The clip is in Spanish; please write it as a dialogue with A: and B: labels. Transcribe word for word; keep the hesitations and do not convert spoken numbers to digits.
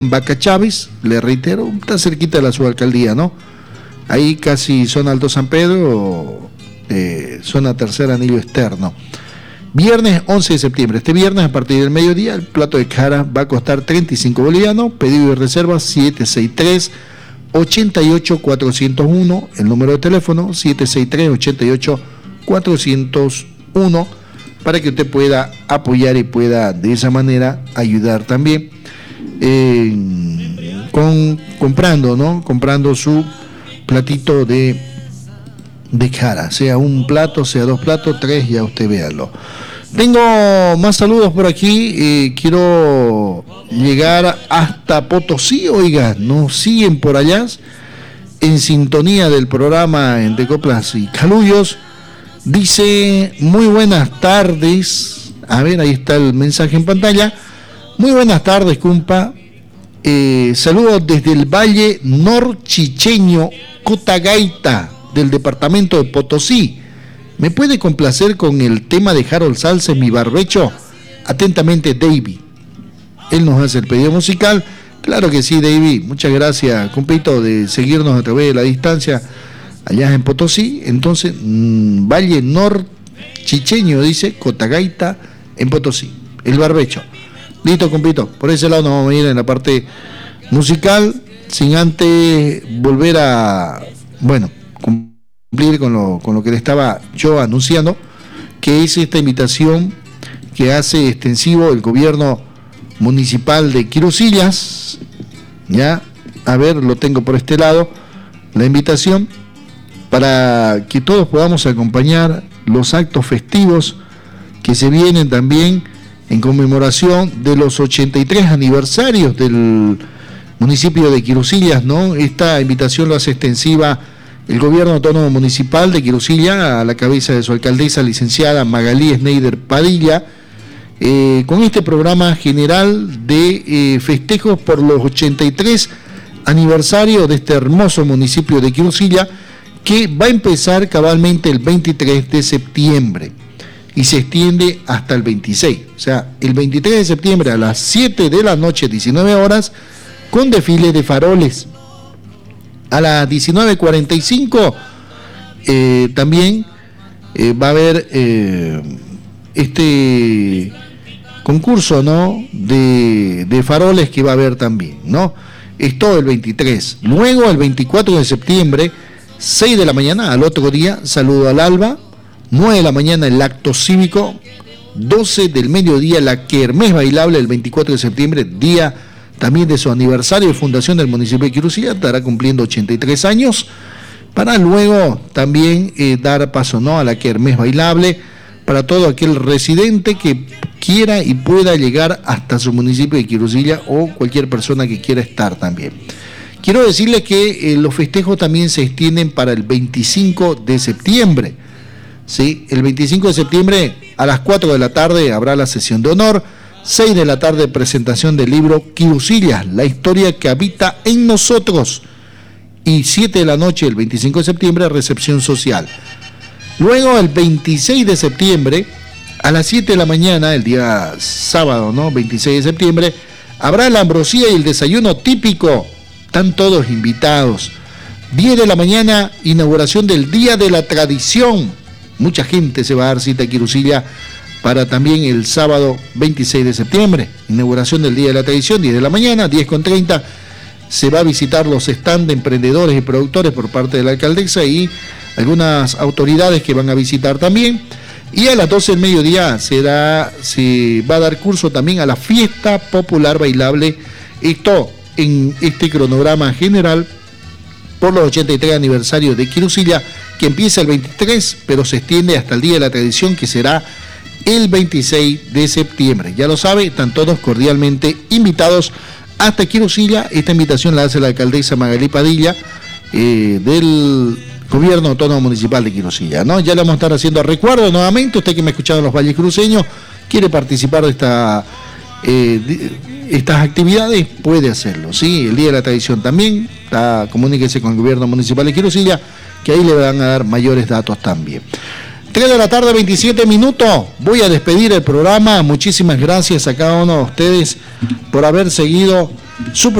A: Vaca Chávez, le reitero, está cerquita de la subalcaldía, ¿no? Ahí casi zona Alto San Pedro, eh, zona tercer anillo externo. Viernes once de septiembre, este viernes a partir del mediodía, el plato de cara va a costar treinta y cinco bolivianos, pedido y reserva siete seis tres, ocho ocho cuatro cero uno, el número de teléfono siete seis tres, ocho ocho cuatro cero uno, para que usted pueda apoyar y pueda de esa manera ayudar también eh, con, comprando, ¿no? Comprando su platito de de cara, sea un plato, sea dos platos, tres, ya usted véalo. Tengo más saludos por aquí, eh, quiero llegar hasta Potosí, oiga, nos siguen por allá, en sintonía del programa Entre Coplas y Calullos. Dice, muy buenas tardes, a ver, ahí está el mensaje en pantalla. Muy buenas tardes, compa, eh, saludos desde el Valle Norchicheño, Cotagaita, del departamento de Potosí. ¿Me puede complacer con el tema de Harold Salce, Mi Barbecho? Atentamente, David. Él nos hace el pedido musical. Claro que sí, David. Muchas gracias, compito, de seguirnos a través de la distancia allá en Potosí. Entonces, mmm, Valle Norchicheño, dice, Cotagaita, en Potosí. El Barbecho. Listo, compito. Por ese lado nos vamos a ir en la parte musical, sin antes volver a, bueno, cumplir con lo, con lo que le estaba yo anunciando, que es esta invitación que hace extensivo el gobierno municipal de Quirusillas. Ya, a ver, lo tengo por este lado, la invitación para que todos podamos acompañar los actos festivos que se vienen también en conmemoración de los ochenta y tres aniversarios del municipio de Quirusillas, ¿no? Esta invitación lo hace extensiva el gobierno autónomo municipal de Quirusillas, a la cabeza de su alcaldesa, licenciada Magalí Schneider Padilla, eh, con este programa general de eh, festejos por los ochenta y tres aniversarios de este hermoso municipio de Quirusillas, que va a empezar cabalmente el veintitrés de septiembre y se extiende hasta el veintiséis. O sea, el veintitrés de septiembre a las siete de la noche, diecinueve horas, con desfile de faroles. A las diecinueve cuarenta y cinco eh, también eh, va a haber eh, este concurso, ¿no? de, de faroles que va a haber también, ¿no? Es todo el veintitrés. Luego, el veinticuatro de septiembre, seis de la mañana, al otro día, saludo al alba. nueve de la mañana, el acto cívico. doce del mediodía, la kermés bailable, el veinticuatro de septiembre, día también de su aniversario de fundación del municipio de Quirusillas, estará cumpliendo ochenta y tres años, para luego también eh, dar paso, ¿no? a la kermés bailable para todo aquel residente que quiera y pueda llegar hasta su municipio de Quirusillas, o cualquier persona que quiera estar también. Quiero decirles que eh, los festejos también se extienden para el veinticinco de septiembre. ¿Sí? El veinticinco de septiembre a las cuatro de la tarde habrá la sesión de honor. seis de la tarde, presentación del libro Quirusillas, la historia que habita en nosotros. Y siete de la noche, el veinticinco de septiembre, recepción social. Luego, el veintiséis de septiembre, a las siete de la mañana, el día sábado, ¿no? veintiséis de septiembre, habrá la ambrosía y el desayuno típico. Están todos invitados. diez de la mañana, inauguración del Día de la Tradición. Mucha gente se va a dar cita a Quirusillas para también el sábado veintiséis de septiembre, inauguración del Día de la Tradición, diez de la mañana, diez con treinta, se va a visitar los stands de emprendedores y productores por parte de la alcaldesa y algunas autoridades que van a visitar también. Y a las doce del mediodía se, da, se va a dar curso también a la fiesta popular bailable, esto en este cronograma general por los ochenta y tres aniversarios de Quirusillas, que empieza el veintitrés, pero se extiende hasta el Día de la Tradición, que será el veintiséis de septiembre. Ya lo sabe, están todos cordialmente invitados hasta Quirusillas. Esta invitación la hace la alcaldesa Magalí Padilla, eh, del Gobierno Autónomo Municipal de Quirusillas, ¿no? Ya le vamos a estar haciendo recuerdo nuevamente. Usted que me ha escuchado en los Valles Cruceños, quiere participar de esta eh, de, estas actividades, puede hacerlo, ¿sí? El Día de la Tradición también, está, comuníquese con el Gobierno Municipal de Quirusillas, que ahí le van a dar mayores datos también. tres de la tarde, veintisiete minutos. Voy a despedir el programa. Muchísimas gracias a cada uno de ustedes por haber seguido Su